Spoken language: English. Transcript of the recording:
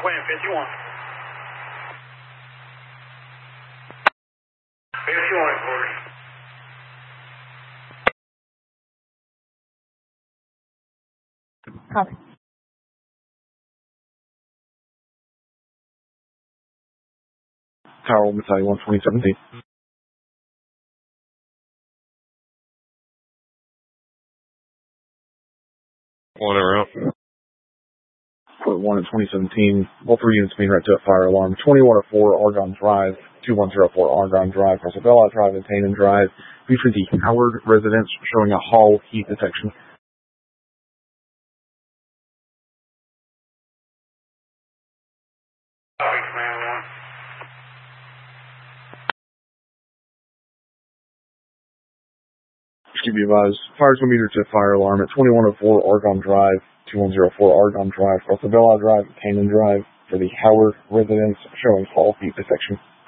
Wind 51. 51, Corey. Copy. Tower Battalion 1 2017. One around. Fort 1 in 2017. All 3 units being right to a fire alarm. 2104 Argonne Drive, 2104 Argonne Drive, Rosabella Drive, and Tannen Drive. Featuring the Howard residence showing a Hall heat detection. Copy, Command 1. Just keep you advised. Fire's going to be to a fire alarm at 2104 Argonne Drive, 2104 Argonne Drive, Rosabella Drive, and Tannen Drive for the Howard residence showing Hall heat detection.